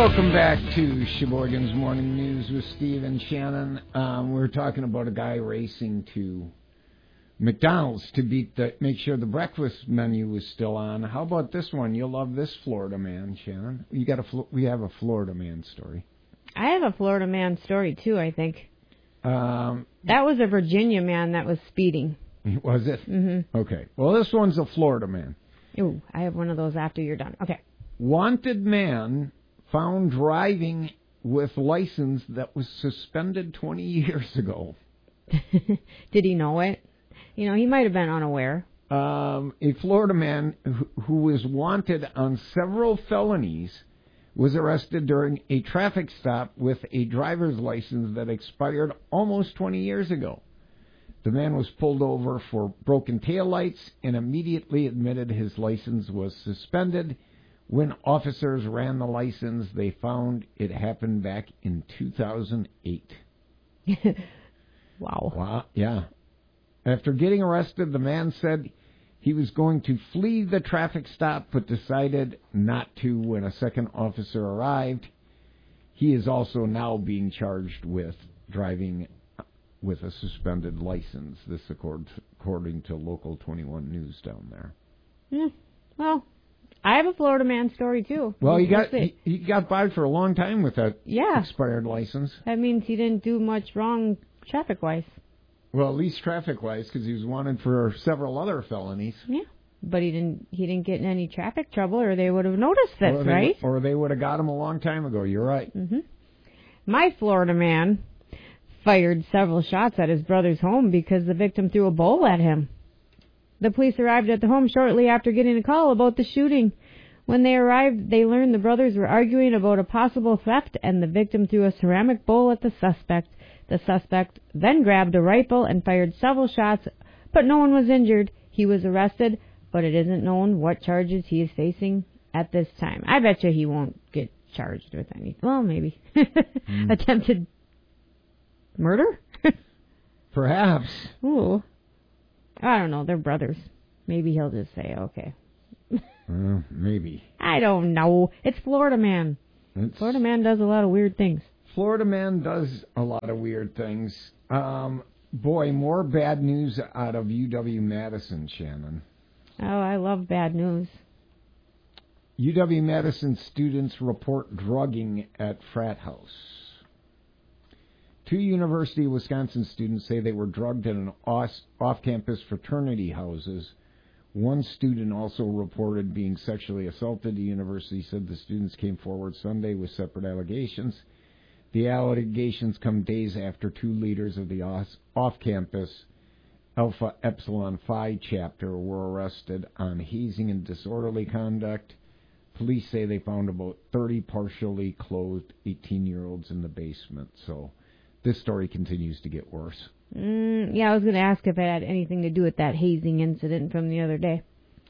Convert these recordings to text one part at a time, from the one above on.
Welcome back to Sheboygan's Morning News with Steve and Shannon. We're talking about a guy racing to McDonald's to make sure the breakfast menu was still on. How about this one? You'll love this Florida man, Shannon. We have a Florida man story. I have a Florida man story too, I think. That was a Virginia man that was speeding. Was it? Mm-hmm. Okay. Well, this one's a Florida man. Ooh, I have one of those after you're done. Okay. Wanted man found driving with license that was suspended 20 years ago. Did he know it? You know, he might have been unaware. A Florida man who was wanted on several felonies was arrested during a traffic stop with a driver's license that expired almost 20 years ago. The man was pulled over for broken taillights and immediately admitted his license was suspended. When officers ran the license, they found it happened back in 2008. Wow. Yeah. After getting arrested, the man said he was going to flee the traffic stop, but decided not to when a second officer arrived. He is also now being charged with driving with a suspended license. This according to Local 21 News down there. Well, I have a Florida man story too. Well, he got by for a long time with that expired license. That means he didn't do much wrong traffic-wise. Well, at least traffic-wise, because he was wanted for several other felonies. Yeah, but he didn't get in any traffic trouble, or they would have noticed this, right? Or they would have got him a long time ago. You're right. Mm-hmm. My Florida man fired several shots at his brother's home because the victim threw a bowl at him. The police arrived at the home shortly after getting a call about the shooting. When they arrived, they learned the brothers were arguing about a possible theft, and the victim threw a ceramic bowl at the suspect. The suspect then grabbed a rifle and fired several shots, but no one was injured. He was arrested, but it isn't known what charges he is facing at this time. I bet you he won't get charged with anything. Well, maybe. Attempted murder? Perhaps. Ooh. I don't know. They're brothers. Maybe he'll just say, okay. Maybe. I don't know. It's Florida man. Florida man does a lot of weird things. Florida man does a lot of weird things. Boy, more bad news out of UW-Madison, Shannon. Oh, I love bad news. UW-Madison students report drugging at frat house. 2 University of Wisconsin students say they were drugged at an off-campus fraternity houses. One student also reported being sexually assaulted. The university said the students came forward Sunday with separate allegations. The allegations come days after 2 leaders of the off-campus Alpha Epsilon Phi chapter were arrested on hazing and disorderly conduct. Police say they found about 30 partially clothed 18-year-olds in the basement. So this story continues to get worse. Yeah, I was going to ask if it had anything to do with that hazing incident from the other day.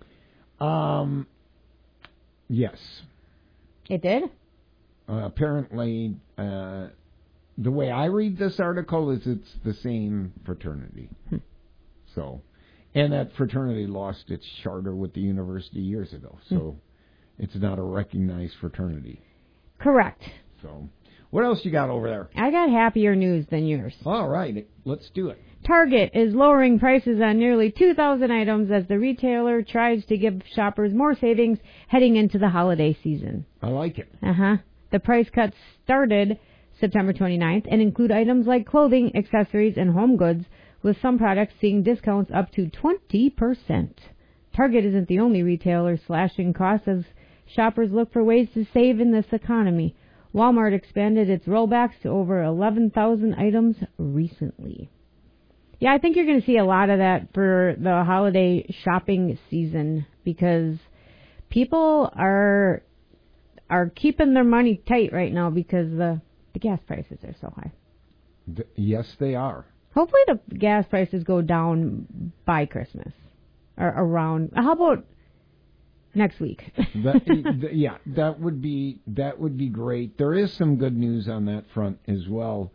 Yes. It did? Apparently, the way I read this article is it's the same fraternity. So, and that fraternity lost its charter with the university years ago. So it's not a recognized fraternity. Correct. So, what else you got over there? I got happier news than yours. All right, let's do it. Target is lowering prices on nearly 2,000 items as the retailer tries to give shoppers more savings heading into the holiday season. I like it. The price cuts started September 29th and include items like clothing, accessories, and home goods, with some products seeing discounts up to 20%. Target isn't the only retailer slashing costs as shoppers look for ways to save in this economy. Walmart expanded its rollbacks to over 11,000 items recently. Yeah, I think you're going to see a lot of that for the holiday shopping season because people are keeping their money tight right now because the gas prices are so high. Yes, they are. Hopefully the gas prices go down by Christmas or around. How about next week? That would be great. There is some good news on that front as well.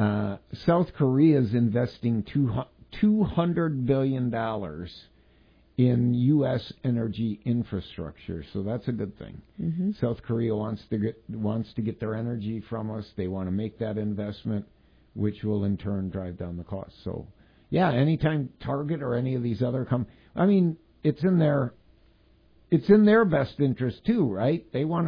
South Korea is investing $200 billion in U.S. energy infrastructure, so that's a good thing. Mm-hmm. South Korea wants to get their energy from us. They want to make that investment, which will in turn drive down the cost. So, yeah, anytime Target or any of these other it's in their best interest too, right?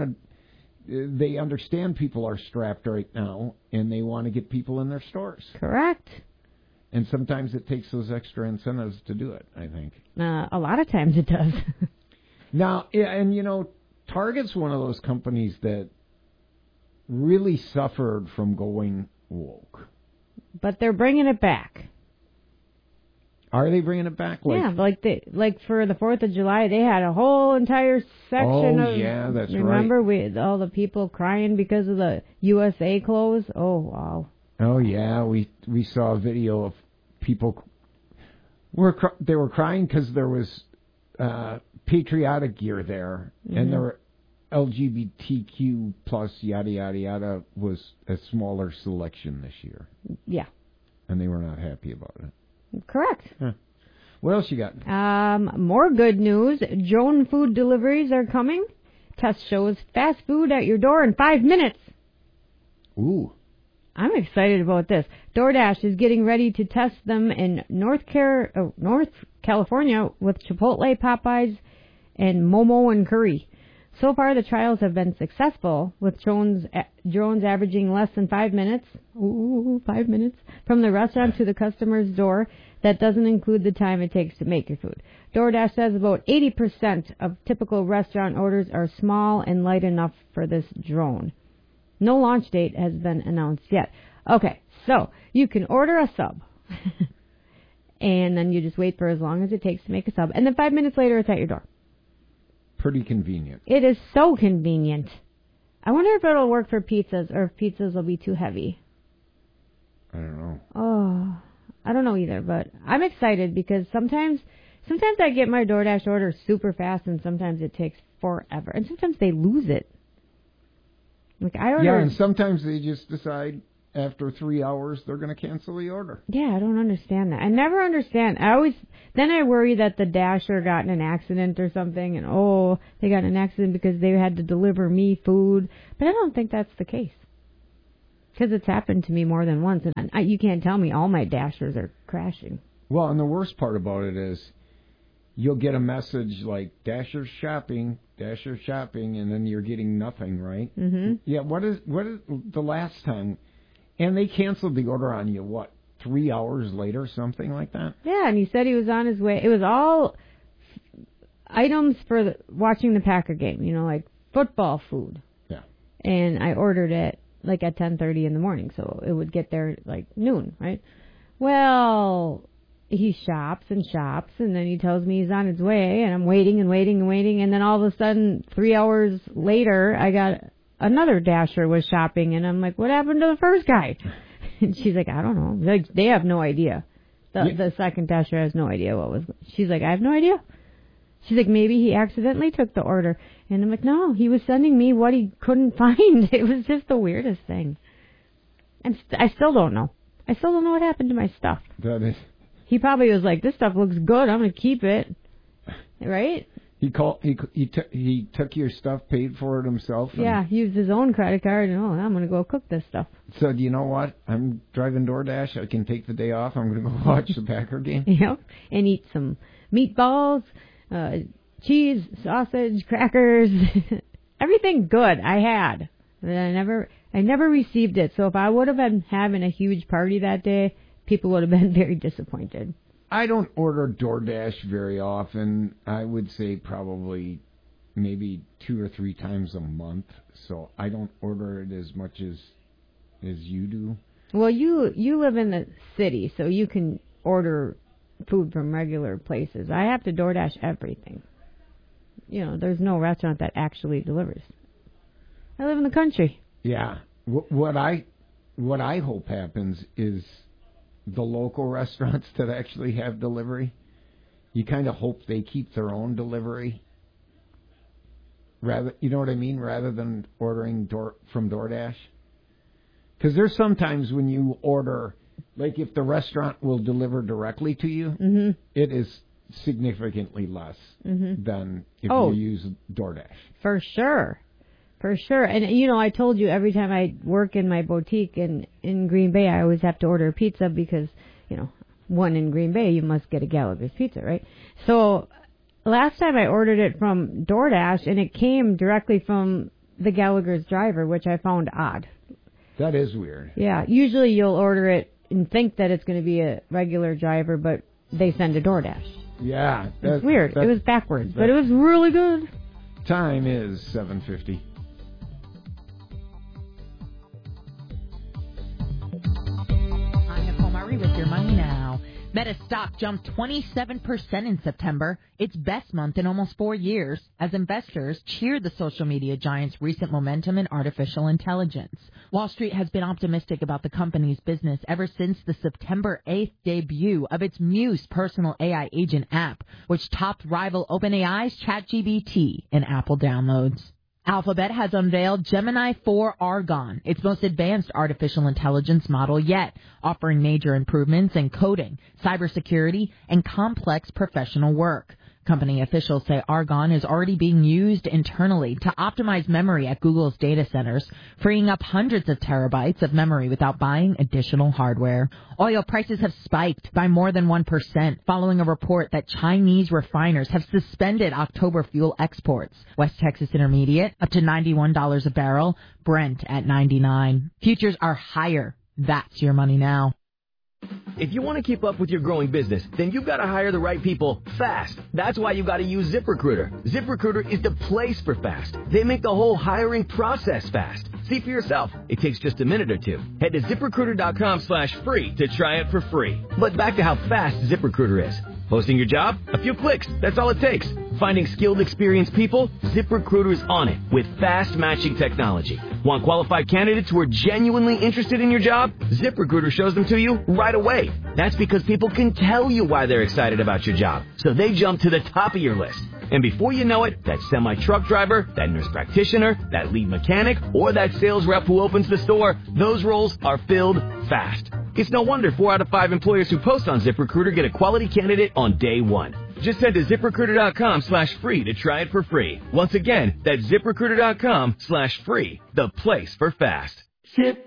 They understand people are strapped right now, and they want to get people in their stores. Correct. And sometimes it takes those extra incentives to do it, I think. A lot of times it does. Now, and Target's one of those companies that really suffered from going woke. But they're bringing it back. Are they bringing it back? Yeah, like for the 4th of July, they had a whole entire section of... Oh, yeah, that's right. Remember with all the people crying because of the USA clothes? Oh, wow. Oh, yeah, we saw a video of people... They were crying because there was patriotic gear there, Mm-hmm. and there were LGBTQ plus yada, yada, yada was a smaller selection this year. Yeah. And they were not happy about it. Correct. Huh. What else you got? More good news. drone food deliveries are coming. Test shows fast food at your door in 5 minutes. Ooh. I'm excited about this. DoorDash is getting ready to test them in North California with Chipotle, Popeyes, and Momo and Curry. So far, the trials have been successful, with drones averaging less than 5 minutes. Ooh, 5 minutes. From the restaurant to the customer's door. That doesn't include the time it takes to make your food. DoorDash says about 80% of typical restaurant orders are small and light enough for this drone. No launch date has been announced yet. Okay, so you can order a sub. And then you just wait for as long as it takes to make a sub. And then 5 minutes later, it's at your door. Pretty convenient. It is so convenient. I wonder if it'll work for pizzas or if pizzas will be too heavy. I don't know. Oh, I don't know either, but I'm excited because sometimes I get my DoorDash order super fast and sometimes it takes forever. And sometimes they lose it. Like I ordered... Yeah, and sometimes they just decide after 3 hours they're going to cancel the order. Yeah, I don't understand that. I never understand. Then I worry that the Dasher got in an accident or something, and they got in an accident because they had to deliver me food. But I don't think that's the case. Because it's happened to me more than once, and you can't tell me all my Dashers are crashing. Well, and the worst part about it is you'll get a message like, Dasher shopping, and then you're getting nothing, right? Mm-hmm. Yeah, what is the last time? And they canceled the order on you, 3 hours later, something like that? Yeah, and he said he was on his way. It was all items for watching the Packer game, like football food. Yeah. And I ordered it like at 10:30 in the morning, so it would get there like noon, right? Well, he shops, and then he tells me he's on his way, and I'm waiting, and then all of a sudden, 3 hours later, I got another Dasher was shopping, and I'm like, what happened to the first guy? And she's like, I don't know. Like, they have no idea. The second Dasher has no idea what was... She's like, I have no idea. She's like, maybe he accidentally took the order. And I'm like, no, he was sending me what he couldn't find. It was just the weirdest thing. And I still don't know. I still don't know what happened to my stuff. That is... He probably was like, this stuff looks good, I'm going to keep it. Right? He took your stuff, paid for it himself. Yeah, used his own credit card, and I'm going to go cook this stuff. So, do you know what? I'm driving DoorDash. I can take the day off. I'm going to go watch the Packer game. Yep, and eat some meatballs, cheese, sausage, crackers, everything good I had. But I never received it. So if I would have been having a huge party that day, people would have been very disappointed. I don't order DoorDash very often. I would say probably maybe 2 or 3 times a month. So I don't order it as much as you do. Well, you live in the city, so you can order food from regular places. I have to DoorDash everything. There's no restaurant that actually delivers. I live in the country. Yeah. What I hope happens is the local restaurants that actually have delivery, you kind of hope they keep their own delivery. You know what I mean? Rather than ordering from DoorDash. Because there's sometimes when you order, like if the restaurant will deliver directly to you, mm-hmm. it is significantly less than if Oh. you use DoorDash. For sure. For sure. And, I told you every time I work in my boutique in Green Bay, I always have to order a pizza because, one in Green Bay, you must get a Gallagher's pizza, right? So last time I ordered it from DoorDash, and it came directly from the Gallagher's driver, which I found odd. That is weird. Yeah. Usually you'll order it and think that it's going to be a regular driver, but they send a DoorDash. Yeah. It's weird. It was backwards, but it was really good. Time is 7:50. With your money now. Meta stock jumped 27% in September, its best month in almost 4 years, as investors cheered the social media giant's recent momentum in artificial intelligence. Wall Street has been optimistic about the company's business ever since the September 8th debut of its Muse personal AI agent app, which topped rival OpenAI's ChatGPT in Apple downloads. Alphabet has unveiled Gemini 4 Argon, its most advanced artificial intelligence model yet, offering major improvements in coding, cybersecurity, and complex professional work. Company officials say Argon is already being used internally to optimize memory at Google's data centers, freeing up hundreds of terabytes of memory without buying additional hardware. Oil prices have spiked by more than 1% following a report that Chinese refiners have suspended October fuel exports. West Texas Intermediate up to $91 a barrel, Brent at $99. Futures are higher. That's your money now. If you want to keep up with your growing business, then you've got to hire the right people fast. That's why you've got to use ZipRecruiter. ZipRecruiter is the place for fast. They make the whole hiring process fast. See for yourself. It takes just a minute or two. Head to ZipRecruiter.com/free to try it for free. But back to how fast ZipRecruiter is. Posting your job? A few clicks. That's all it takes. Finding skilled, experienced people? ZipRecruiter is on it with fast matching technology. Want qualified candidates who are genuinely interested in your job? ZipRecruiter shows them to you right away. That's because people can tell you why they're excited about your job, so they jump to the top of your list. And before you know it, that semi-truck driver, that nurse practitioner, that lead mechanic, or that sales rep who opens the store, those roles are filled fast. It's no wonder 4 out of 5 employers who post on ZipRecruiter get a quality candidate on day one. Just head to ZipRecruiter.com/free to try it for free. Once again, that's ZipRecruiter.com/free, the place for fast.